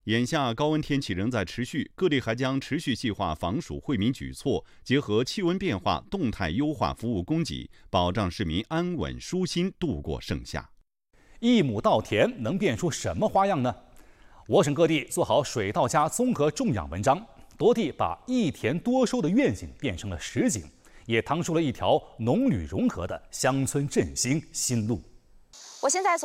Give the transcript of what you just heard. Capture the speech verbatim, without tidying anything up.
眼下高温天气仍在持续，各地还将持续细化防暑惠民举措，结合气温变化，动态优化服务供给，保障市民安稳舒心度过盛夏。 一亩稻田能变出什么花样呢？我省各地做好水稻加综合种养文章，多地把一田多收的愿景变成了实景，也趟出了一条农旅融合的乡村振兴新路。 我现在所